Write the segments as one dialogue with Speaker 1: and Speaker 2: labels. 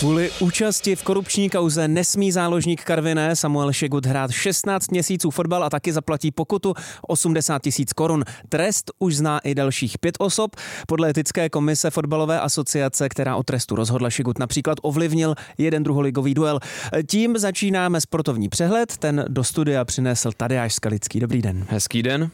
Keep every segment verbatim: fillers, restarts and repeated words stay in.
Speaker 1: Kvůli účasti v korupční kauze nesmí záložník Karviné Samuel Šegut hrát šestnáct měsíců fotbal a taky zaplatí pokutu osmdesát tisíc korun. Trest už zná i dalších pět osob. Podle etické komise fotbalové asociace, která o trestu rozhodla, Šegut například ovlivnil jeden druholigový duel. Tím začínáme sportovní přehled. Ten do studia přinesl Tadeáš Skalický. Dobrý den.
Speaker 2: Hezký den.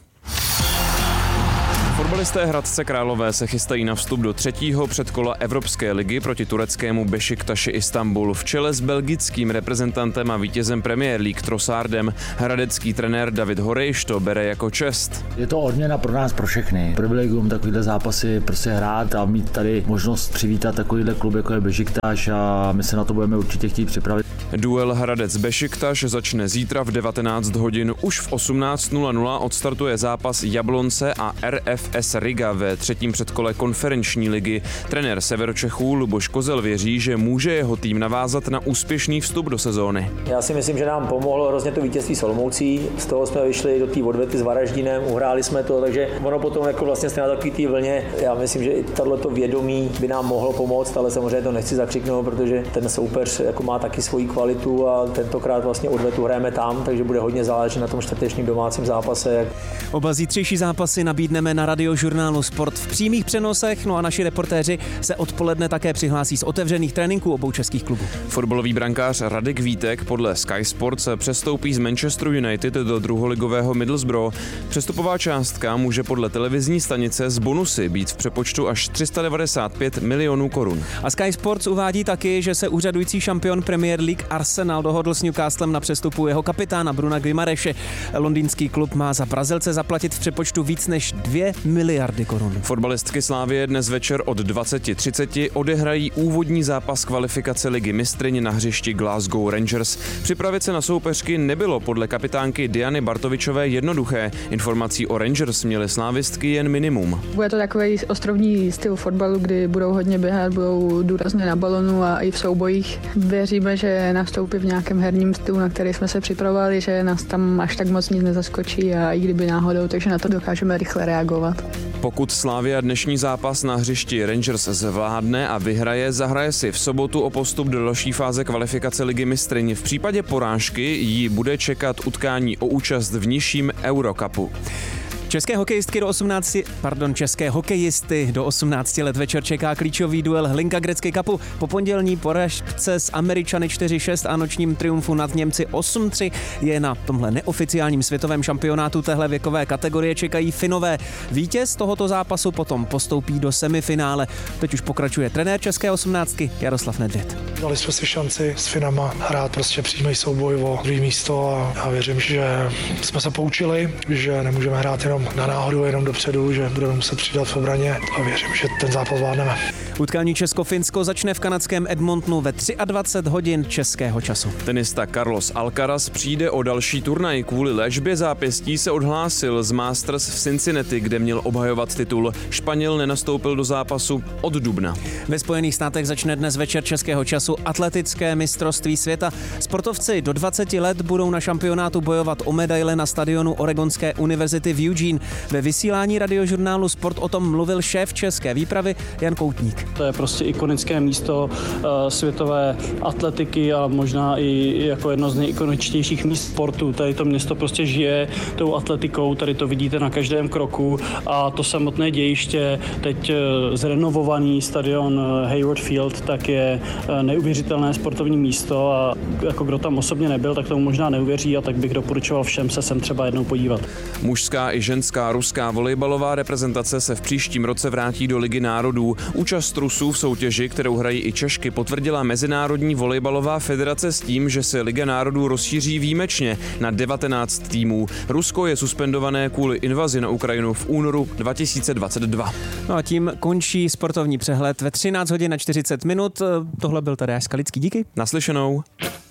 Speaker 2: Fotbalisté Hradce Králové se chystají na vstup do třetího předkola Evropské ligy proti tureckému Bešiktaši Istanbul. V čele s belgickým reprezentantem a vítězem Premier League Trossardem hradecký trenér David Horejš to bere jako čest.
Speaker 3: Je to odměna pro nás, pro všechny. Privilegium takovýhle zápasy prostě hrát a mít tady možnost přivítat takovýhle klub, jako je Bešiktaš, a my se na to budeme určitě chtít připravit.
Speaker 2: Duel Hradec Bešiktaš začne zítra v devatenáct hodin. Už v osmnáct nula nula odstartuje zápas Jablonce a R F S Riga ve třetím předkole konferenční ligy. Trenér Severočechů Luboš Kozel věří, že může jeho tým navázat na úspěšný vstup do sezóny.
Speaker 4: Já si myslím, že nám pomohlo hrozně to vítězství s Olomoucí. Z toho jsme vyšli do té odvety s Varaždinem, uhráli jsme to, takže ono potom jako vlastně jsme na takový té vlně. Já myslím, že i tohleto vědomí by nám mohlo pomoct, ale samozřejmě to nechci zakřiknout, protože ten soupeř jako má taky svoji kvalitu a tentokrát vlastně odvetu hrajeme tam, takže bude hodně záležet na tom čtvrtečním domácím zápase.
Speaker 1: Oba zítřejší zápasy nabídneme na Radiožurnálu Sport v přímých přenosech, no a naši reportéři se odpoledne také přihlásí z otevřených tréninků obou českých klubů.
Speaker 2: Fotbalový brankář Radek Vítek podle Sky Sports přestoupí z Manchesteru United do druholigového Middlesbrough. Přestupová částka může podle televizní stanice z bonusy být v přepočtu až tři sta devadesát pět milionů korun.
Speaker 1: A Sky Sports uvádí taky, že se úřadující šampion Premier League Arsenal dohodl s Newcastlem na přestupu jeho kapitána Bruna Guimareše. Londýnský klub má za Brazilce zaplatit v přepočtu víc než dvě miliardy korun.
Speaker 2: Fotbalistky Slavie dnes večer od dvacet třicet odehrají úvodní zápas kvalifikace ligy mistryň na hřišti Glasgow Rangers. Připravit se na soupeřky nebylo podle kapitánky Diany Bartovičové jednoduché. Informací o Rangers měly slávistky jen minimum.
Speaker 5: Bude to takový ostrovní styl fotbalu, kdy budou hodně běhat, budou důrazně na balonu a i v soubojích. Věříme, že nastoupí v nějakém herním stylu, na který jsme se připravovali, že nás tam až tak moc nic nezaskočí a i kdyby náhodou, takže na to dokážeme rychle reagovat.
Speaker 2: Pokud Slavia dnešní zápas na hřišti Rangers zvládne a vyhraje, zahraje si v sobotu o postup do další fáze kvalifikace ligy mistryň. V případě porážky jí bude čekat utkání o účast v nižším Eurocupu.
Speaker 1: České hokejistky do osmnácti, pardon, české hokejisty do osmnácti let večer čeká klíčový duel Hlinka Gretzky Cupu. Po pondělní porážce s Američany čtyři šest a nočním triumfu nad Němci osm tři je na tomhle neoficiálním světovém šampionátu téhle věkové kategorie čekají Finové. Vítěz tohoto zápasu potom postoupí do semifinále. Teď už pokračuje trenér české osmnáctky Jaroslav Nedvěd.
Speaker 6: Dali jsme si šanci s Finama hrát prostě přímý souboj o druhé místo a já věřím, že jsme se poučili, že nemůžeme hrát jenom na náhodu, jenom dopředu, že budeme muset přidat v obraně a věřím, že ten zápas zvládneme.
Speaker 1: Utkání Česko-Finsko začne v kanadském Edmontonu ve dvacet tři hodin českého času.
Speaker 2: Tenista Carlos Alcaraz přijde o další turnaj. Kvůli léčbě zápěstí se odhlásil z Masters v Cincinnati, kde měl obhajovat titul. Španěl nenastoupil do zápasu od dubna.
Speaker 1: Ve Spojených státech začne dnes večer českého času atletické mistrovství světa. Sportovci do dvaceti let budou na šampionátu bojovat o medaile na stadionu Oregonské univerzity v Eugene. Ve vysílání Radiožurnálu Sport o tom mluvil šéf české výpravy Jan Koutník.
Speaker 7: To je prostě ikonické místo uh, světové atletiky a možná i jako jedno z nejikoničtějších míst sportu. Tady to město prostě žije tou atletikou, tady to vidíte na každém kroku a to samotné dějiště, teď uh, zrenovovaný stadion uh, Hayward Field, tak je uh, neuvěřitelné sportovní místo a jako kdo tam osobně nebyl, tak tomu možná neuvěří a tak bych doporučoval všem se sem třeba jednou podívat.
Speaker 2: Mužská i ženská ruská volejbalová reprezentace se v příštím roce vrátí do Ligy národů. Účast Rusů v soutěži, kterou hrají i Češky, potvrdila Mezinárodní volejbalová federace s tím, že se Liga národů rozšíří výjimečně na devatenáct týmů. Rusko je suspendované kvůli invazi na Ukrajinu v únoru dva tisíce dvacet dva.
Speaker 1: No a tím končí sportovní přehled ve třináct hodin a čtyřicet minut. Tohle byl Tadeáš Skalický, díky.
Speaker 2: Naslyšenou.